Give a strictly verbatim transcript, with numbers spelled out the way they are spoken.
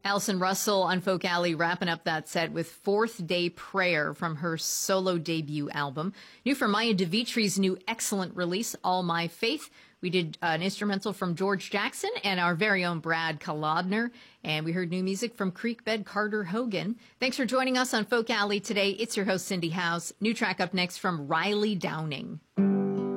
Allison Russell on Folk Alley wrapping up that set with Fourth Day Prayer from her solo debut album. New from Maya DeVitri's new excellent release, All My Faith. We did uh, an instrumental from George Jackson and our very own Brad Kalodner. And we heard new music from Creekbed Carter Hogan. Thanks for joining us on Folk Alley today. It's your host, Cindy House. New track up next from Riley Downing.